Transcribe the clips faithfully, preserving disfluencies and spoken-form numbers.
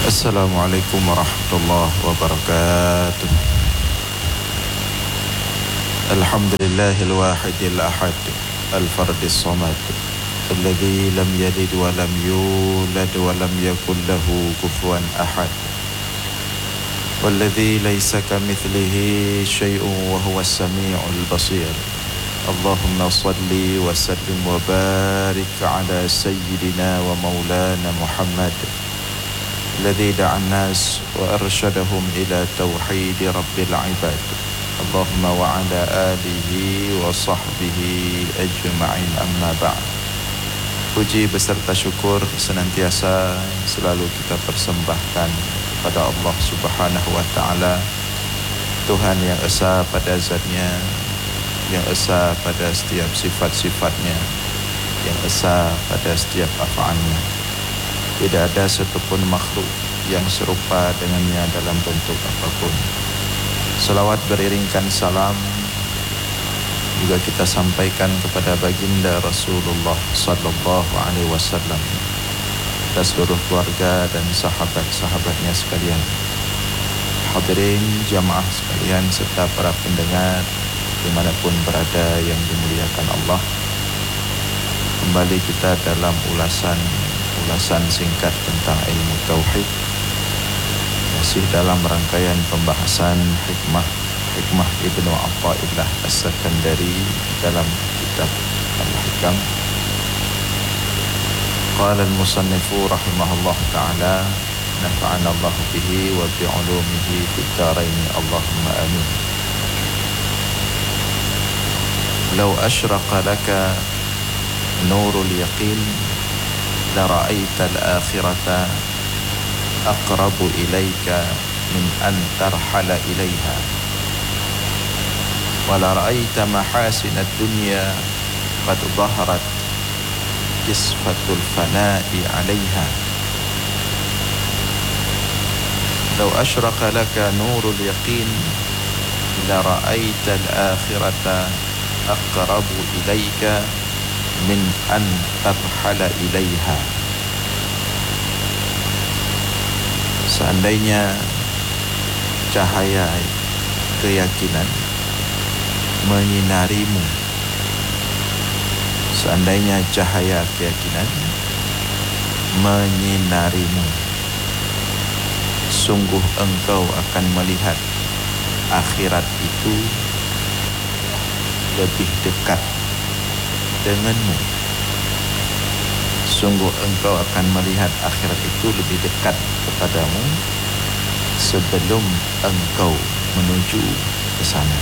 Assalamualaikum warahmatullahi wabarakatuh. Alhamdulillahil wahidil ahad, al-fardis samad, alladzi lam yalid wa lam yulad wa lam yakul lahu kufuwan ahad. Walladzi laisa kamitslihi syai'un wa huwas samiul basir. Allahumma salli wa sallim wa barik ala sayyidina wa maulana Muhammad الذي دعا الناس وأرشدهم إلى توحيد رب العباد اللهم وعلى آله وصحبه أجمعين أما بعد. Puji beserta syukur senantiasa selalu kita persembahkan kepada Allah Subhanahu wa Ta'ala, Tuhan yang esa pada zatnya, yang esa pada setiap sifat-sifatnya, yang esa pada setiap af'alnya. Tidak ada satupun makhluk yang serupa dengannya dalam bentuk apapun. Selawat beriringkan salam juga kita sampaikan kepada baginda Rasulullah sallallahu alaihi wasallam, dan seluruh keluarga dan sahabat-sahabatnya sekalian. Hadirin jamaah sekalian serta para pendengar dimanapun berada yang dimuliakan Allah. Kembali kita dalam ulasan ulasan singkat tentang ilmu tauhid, masih dalam rangkaian pembahasan hikmah hikmah Ibnu Athaillah As-Sakandari dalam kitab Al-Hikam. Qala al-musannifu rahimahullah ta'ala, nafa'ana Allah bihi wa bi'ulumihi fid dharain, Allahumma amin. Law ashraqa laka nurul yaqin لرأيت الآخرة أقرب إليك من أن ترحل إليها ولرأيت محاسن الدنيا قد ظهرت كسفة الفناء عليها لو أشرق لك نور اليقين لرأيت الآخرة أقرب إليك min an tarhala ilaiha. Seandainya cahaya keyakinan menyinarimu, seandainya cahaya keyakinan menyinarimu, sungguh engkau akan melihat akhirat itu lebih dekat denganmu. Sungguh engkau akan melihat akhirat itu lebih dekat kepadamu sebelum engkau menuju ke sana.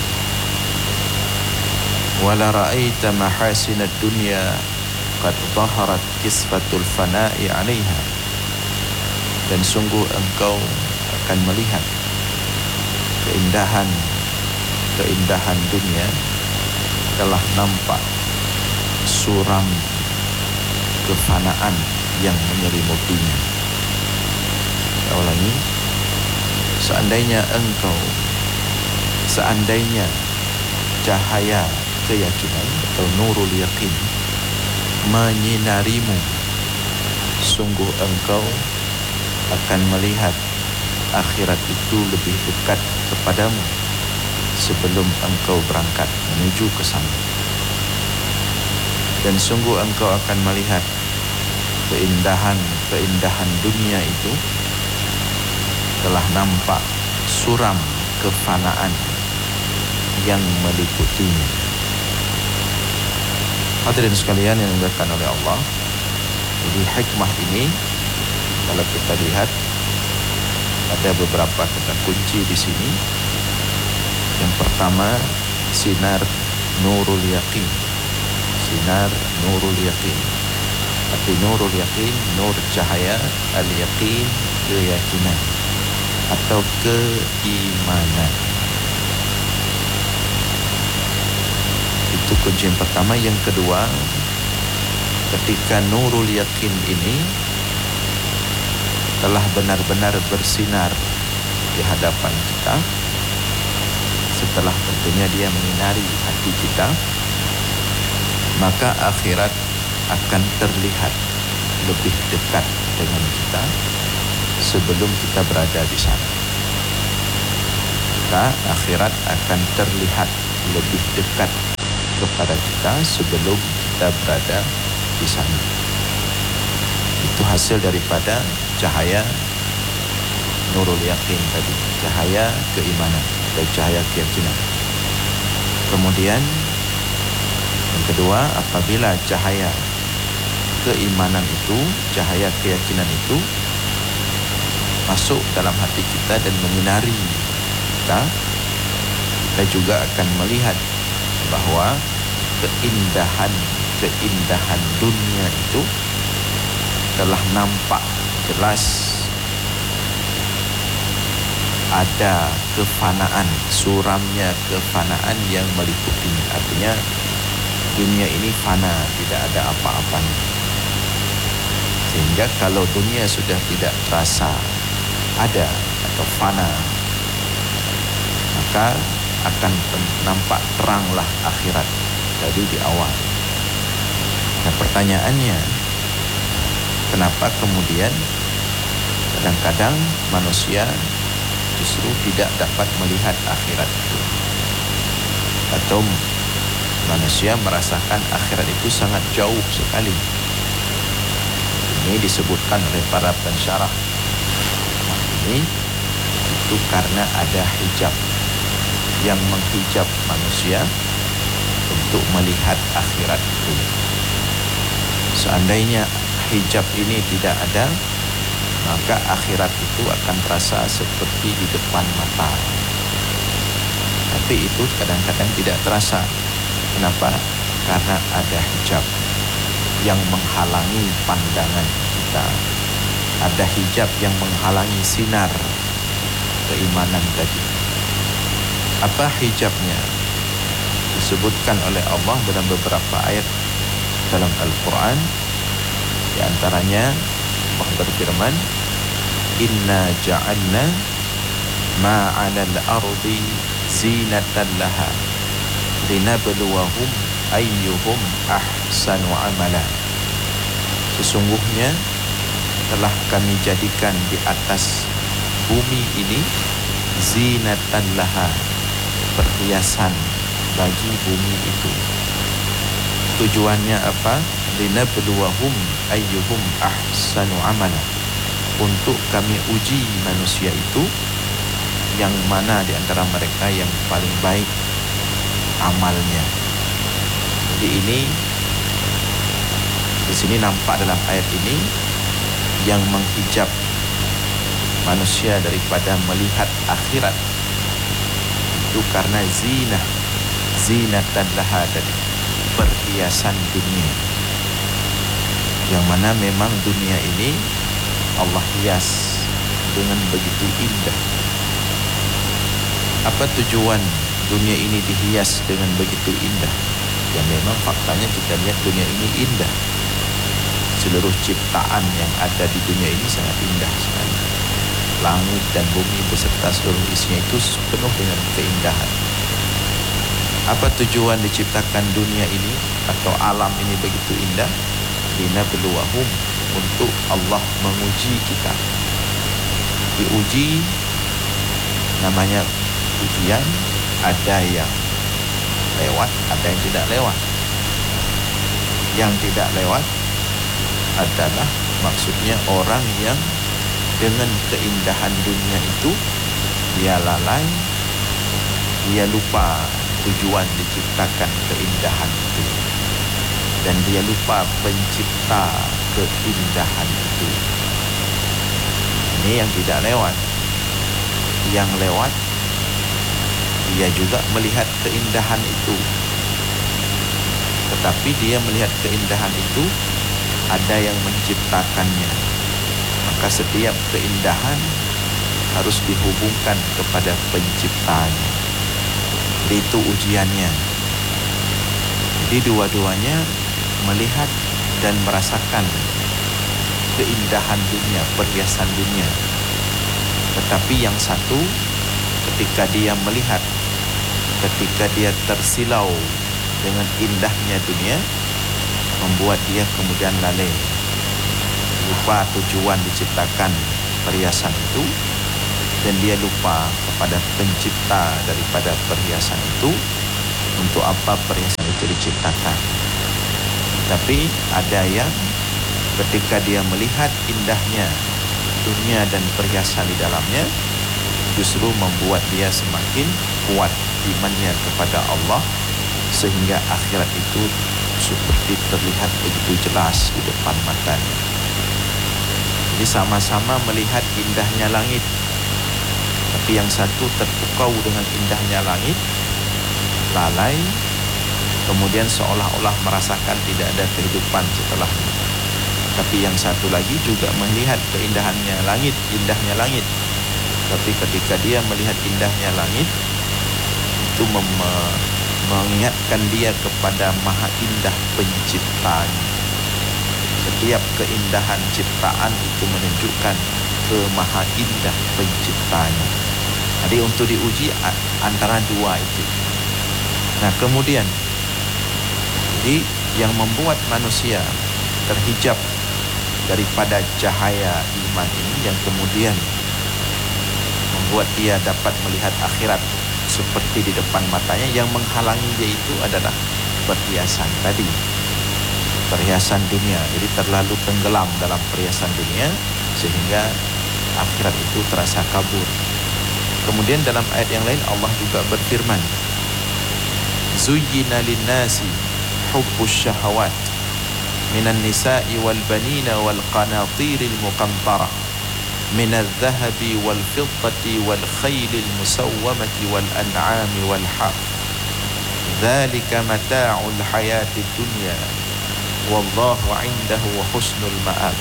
Wala ra'aita mahasinad dunya qad dhaharat kisfatul fana'i 'alaiha. Dan sungguh engkau akan melihat keindahan keindahan dunia telah nampak suram kefanaan yang menyelimutinya. Saya ulangi, seandainya engkau, seandainya cahaya keyakinan atau nurul yakin menyinarimu, sungguh engkau akan melihat akhirat itu lebih dekat kepadamu sebelum engkau berangkat menuju ke sana. Dan sungguh engkau akan melihat keindahan-keindahan dunia itu telah nampak suram kefanaan yang meliputinya. Hadirin sekalian yang dimuliakan oleh Allah, jadi hikmah ini kalau kita lihat ada beberapa kata kunci di sini. Yang pertama, sinar nurul yaqin. Sinar nurul yaqin. Arti nurul yaqin, nur cahaya, al-yaqin keyakinan atau keimanan. Itu kunci yang pertama. Yang kedua, ketika nurul yaqin ini telah benar-benar bersinar di hadapan kita, setelah tentunya dia menyinari hati kita, maka akhirat akan terlihat lebih dekat dengan kita sebelum kita berada di sana. Maka akhirat akan terlihat lebih dekat kepada kita sebelum kita berada di sana. Itu hasil daripada cahaya nurul yakin tadi, cahaya keimanan atau cahaya keyakinan. Kemudian yang kedua, apabila cahaya keimanan itu, cahaya keyakinan itu masuk dalam hati kita dan menyinari kita, kita juga akan melihat bahwa keindahan keindahan dunia itu telah nampak jelas ada kefanaan, suramnya kefanaan yang meliputi. Artinya dunia ini fana, tidak ada apa-apanya. Sehingga kalau dunia sudah tidak terasa ada atau fana, maka akan nampak teranglah akhirat tadi di awal. Nah, pertanyaannya, kenapa kemudian kadang-kadang manusia justru tidak dapat melihat akhirat itu, atau manusia merasakan akhirat itu sangat jauh sekali? Ini disebutkan oleh para pensyarah. Nah, ini itu karena ada hijab yang menghijab manusia untuk melihat akhirat itu. Seandainya hijab ini tidak ada, maka akhirat itu akan terasa seperti di depan mata. Tapi itu kadang-kadang tidak terasa. Kenapa? Karena ada hijab yang menghalangi pandangan kita. Ada hijab yang menghalangi sinar keimanan tadi. Apa hijabnya? Disebutkan oleh Allah dalam beberapa ayat dalam Al-Quran. Di antaranya Allah berfirman, Inna ja'alna ma'alal ardi zinatan laha linabluwahum ayyuhum ahsanu amala. Sesungguhnya telah kami jadikan di atas bumi ini zinatan laha, perhiasan bagi bumi itu. Tujuannya apa? Linabluwahum ayyuhum ahsanu amala, untuk kami uji manusia itu yang mana di antara mereka yang paling baik amalnya. Jadi ini di sini nampak dalam ayat ini yang menghijab manusia daripada melihat akhirat itu karena zina, zinatan laha, dan perhiasan dunia, yang mana memang dunia ini Allah hias dengan begitu indah. Apa tujuan dunia ini dihias dengan begitu indah? Ya memang faktanya kita lihat dunia ini indah. Seluruh ciptaan yang ada di dunia ini sangat indah sekali. Langit dan bumi beserta seluruh isinya itu penuh dengan keindahan. Apa tujuan diciptakan dunia ini atau alam ini begitu indah? Linabluwahum, untuk Allah menguji kita. Diuji, namanya ujian, ada yang lewat, ada yang tidak lewat. Yang tidak lewat adalah maksudnya orang yang dengan keindahan dunia itu dia lalai, dia lupa tujuan diciptakan keindahan itu, dan dia lupa pencipta keindahan itu. Ini yang tidak lewat. Yang lewat, dia juga melihat keindahan itu, tetapi dia melihat keindahan itu ada yang menciptakannya. Maka setiap keindahan harus dihubungkan kepada penciptanya. Itu ujiannya. Jadi dua-duanya melihat dan merasakan keindahan dunia, perhiasan dunia. Tetapi yang satu, ketika dia melihat, ketika dia tersilau dengan indahnya dunia, membuat dia kemudian lalai, lupa tujuan diciptakan perhiasan itu, dan dia lupa kepada pencipta daripada perhiasan itu. Untuk apa perhiasan itu diciptakan? Tapi ada yang ketika dia melihat indahnya dunia dan perhiasan di dalamnya, justru membuat dia semakin kuat imannya kepada Allah, sehingga akhirat itu seperti terlihat begitu jelas di depan matanya. Jadi sama-sama melihat indahnya langit, tapi yang satu terpukau dengan indahnya langit, lalai, kemudian seolah-olah merasakan tidak ada kehidupan setelahnya. Tapi yang satu lagi juga melihat keindahannya langit, indahnya langit. Tapi ketika dia melihat indahnya langit, itu mem- mengingatkan dia kepada maha indah penciptanya. Setiap keindahan ciptaan itu menunjukkan ke maha indah penciptanya. Jadi untuk diuji antara dua itu. Nah kemudian, jadi yang membuat manusia terhijab daripada cahaya iman ini, yang kemudian membuat dia dapat melihat akhirat seperti di depan matanya, yang menghalangi dia itu adalah perhiasan tadi, perhiasan dunia. Jadi terlalu tenggelam dalam perhiasan dunia sehingga akhirat itu terasa kabur. Kemudian dalam ayat yang lain Allah juga berfirman, Zuyyina linnasi hubbus syahawat minan nisa'i wal banina wal qanatiril muqantarah minal dhahabi wal fiddati wal khaylil musawwamati wal an'ami wal harth. Dzalika mata'ul hayatid dunya wallahu 'indahu husnul ma'ab.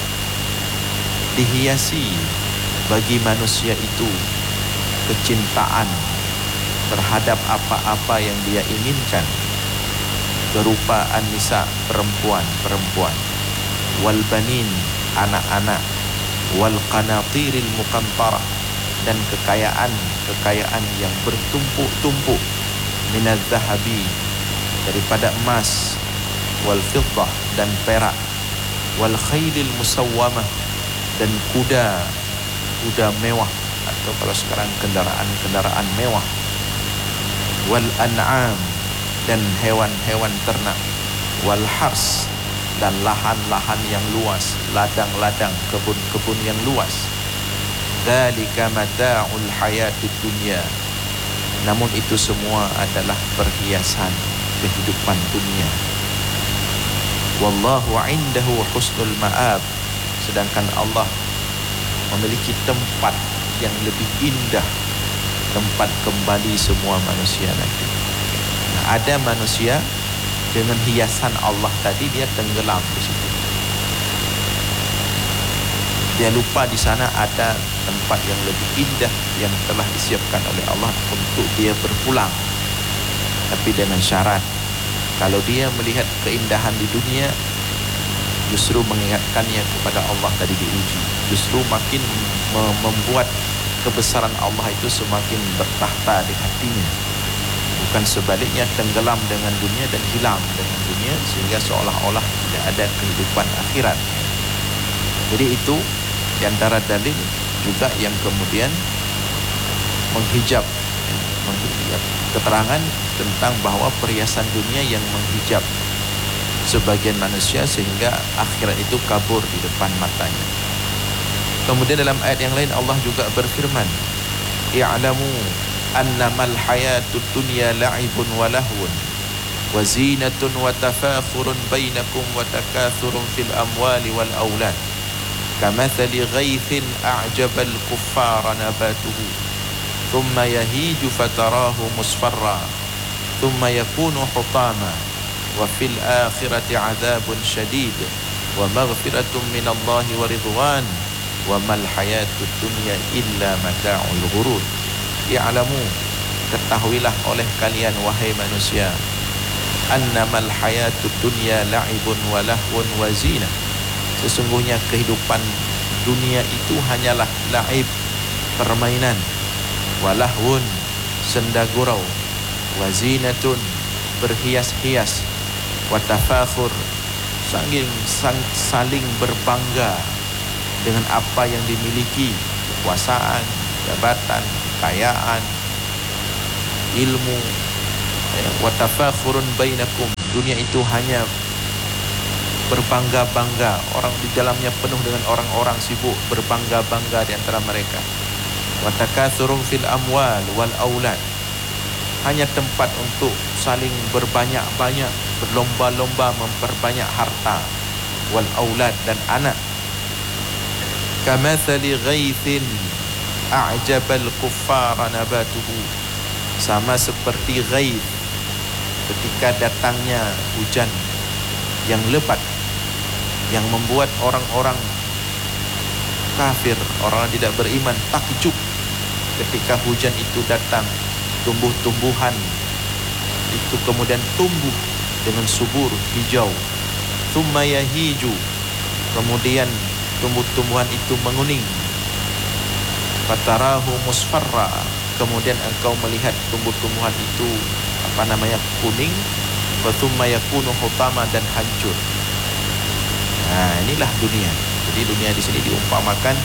Dihiasi bagi manusia itu kecintaan terhadap apa-apa yang dia inginkan, berupa an-nisa, perempuan-perempuan, wal banin, anak-anak, wal qanatiril muqantarah, dan kekayaan-kekayaan yang bertumpuk-tumpuk, minaz zahabi, daripada emas, wal fiddah, dan perak, wal khaylil musawwamah, dan kuda, kuda mewah, atau kalau sekarang kendaraan-kendaraan mewah, wal an'am, dan hewan-hewan ternak, wal hars, dan lahan-lahan yang luas, ladang-ladang, kebun-kebun yang luas. Dzalika mata'ul hayatid dunya. Namun itu semua adalah perhiasan kehidupan dunia. Wallahu 'indahu husnul ma'ab. Sedangkan Allah memiliki tempat yang lebih indah, tempat kembali semua manusia nanti. Nah, ada manusia dengan hiasan Allah tadi, dia tenggelam di situ. Dia lupa di sana ada tempat yang lebih indah yang telah disiapkan oleh Allah untuk dia berpulang. Tapi dengan syarat, kalau dia melihat keindahan di dunia, justru mengingatkannya kepada Allah tadi diuji, justru makin membuat kebesaran Allah itu semakin bertahta di hatinya. Bukan sebaliknya, tenggelam dengan dunia dan hilang dengan dunia sehingga seolah-olah tidak ada kehidupan akhirat. Jadi itu di antara dalil juga yang kemudian menghijab, menghijab keterangan tentang bahwa perhiasan dunia yang menghijab sebagian manusia sehingga akhirat itu kabur di depan matanya. Kemudian dalam ayat yang lain Allah juga berfirman, I'lamu annamal hayatud dunya la'ibun wa lahwun wa zinatun wa tafakhurun bainakum wa takathurun fil amwali wal aulad kamathali ghaithin a'jabal kuffara nabatuhu thumma yahiju fatarahu musfarra thumma yakunu hutama wa fil akhirati 'adzabun syadid wa maghfiratun minallahi wa ridwan wa mal hayatud dunya illa mata'ul ghurur. I'lamu, ketahuilah oleh kalian wahai manusia, annamal hayatud dunya la'ibun wa lahwun wa zina. Sesungguhnya kehidupan dunia itu hanyalah la'ib, permainan, wa lahwun, senda gurau, wa zinatun, berhias-hias, wa tafakhur, saling saling berbangga, dengan apa yang dimiliki, kekuasaan, jabatan, kekayaan, ilmu. Wa tafakhurun bainakum. Dunia itu hanya berbangga-bangga, orang di dalamnya penuh dengan orang-orang sibuk berbangga-bangga di antara mereka. Wa takatsurun fil amwal wal aulad. Hanya tempat untuk saling berbanyak-banyak, berlomba-lomba memperbanyak harta, wal aulad, dan anak. Kamathali ghaithin a'jabal kuffara nabatuhu. Sama seperti ghaith, ketika datangnya hujan yang lebat, yang membuat orang-orang kafir, orang yang tidak beriman takjub ketika hujan itu datang. Tumbuh-tumbuhan itu kemudian tumbuh dengan subur, hijau. Thumma yahiju, kemudian tumbuh-tumbuhan itu menguning. Fatarahu musfarra, kemudian engkau melihat tumbuh-tumbuhan itu apa namanya kuning. Wa thumma yakunu hutama, dan hancur. Nah, inilah dunia. Jadi dunia di sini diumpamakan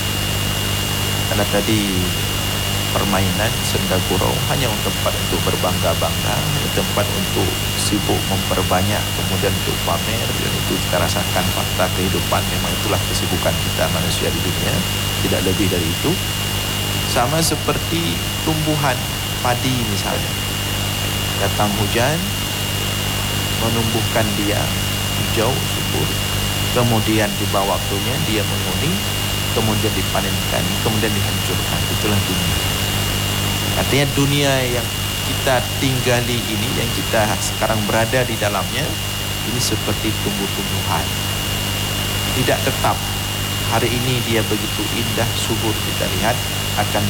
karena tadi permainan senda gurau, hanya untuk tempat untuk berbangga-bangga, hanya tempat untuk sibuk memperbanyak, kemudian untuk pamer. Dan itu kita rasakan fakta kehidupan, memang itulah kesibukan kita manusia di dunia, tidak lebih dari itu. Sama seperti tumbuhan padi misalnya, datang hujan menumbuhkan dia hijau subur, kemudian tiba waktunya dia menguning, kemudian dipanenkan, kemudian dihancurkan. Itulah dunia. Artinya dunia yang kita tinggali ini, yang kita sekarang berada di dalamnya, ini seperti tumbuh-tumbuhan, tidak tetap. Hari ini dia begitu indah, subur, kita lihat, akan